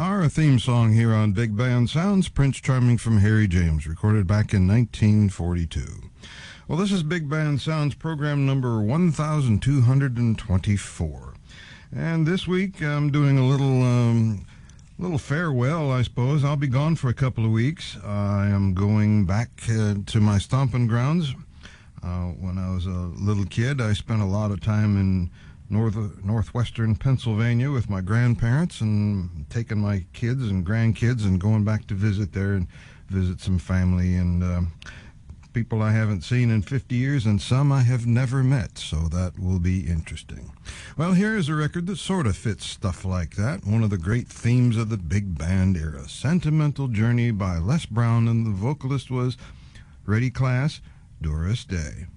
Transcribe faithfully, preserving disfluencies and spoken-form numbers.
Our theme song here on Big Band Sounds, Prince Charming from Harry James, recorded back in nineteen forty-two. Well, this is Big Band Sounds program number one thousand two hundred twenty-four. And this week I'm doing a little um, little farewell, I suppose. I'll be gone for a couple of weeks. I am going back uh, to my stomping grounds. Uh, when I was a little kid, I spent a lot of time in north northwestern Pennsylvania with my grandparents and taking my kids and grandkids and going back to visit there and visit some family and uh, people I haven't seen in fifty years and some I have never met, so that will be interesting. Well, here is a record that sort of fits stuff like that, one of the great themes of the big band era, Sentimental Journey by Les Brown, and the vocalist was Ready Class, Doris Day.